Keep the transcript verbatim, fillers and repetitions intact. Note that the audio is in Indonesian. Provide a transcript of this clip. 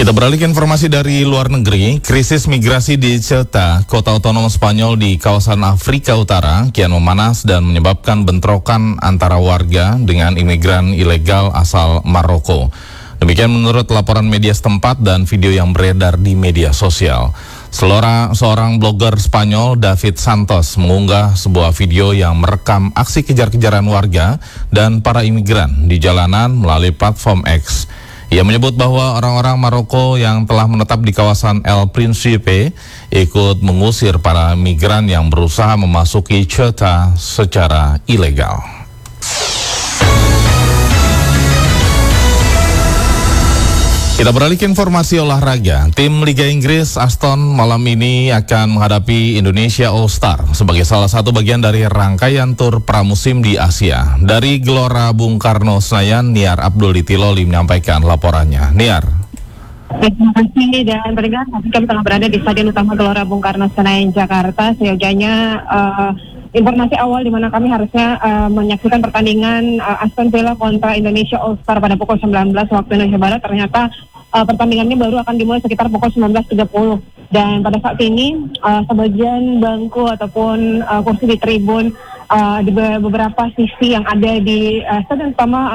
Kita beralih ke informasi dari luar negeri. Krisis migrasi di Ceuta, kota otonom Spanyol di kawasan Afrika Utara, kian memanas dan menyebabkan bentrokan antara warga dengan imigran ilegal asal Maroko. Demikian menurut laporan media setempat dan video yang beredar di media sosial. Selora, seorang blogger Spanyol, David Santos, mengunggah sebuah video yang merekam aksi kejar-kejaran warga dan para imigran di jalanan melalui platform X. Ia menyebut bahwa orang-orang Maroko yang telah menetap di kawasan El Príncipe ikut mengusir para migran yang berusaha memasuki Ceuta secara ilegal. Kita beralih ke informasi olahraga. Tim Liga Inggris Aston malam ini akan menghadapi Indonesia All-Star sebagai salah satu bagian dari rangkaian tur pramusim di Asia. Dari Gelora Bung Karno Senayan, Niar Abdul Itiloli menyampaikan laporannya. Niar. Terima kasih dan pendengar, kami telah berada di Stadion Utama Gelora Bung Karno Senayan, Jakarta. Seyogianya uh, informasi awal di mana kami harusnya uh, menyaksikan pertandingan uh, Aston Villa kontra Indonesia All-Star pada pukul sembilan belas waktu Indonesia Barat. Ternyata uh, pertandingan ini baru akan dimulai sekitar pukul sembilan belas tiga puluh. Dan pada saat ini uh, sebagian bangku ataupun uh, kursi di tribun uh, di beberapa sisi yang ada di uh, Stadion Utama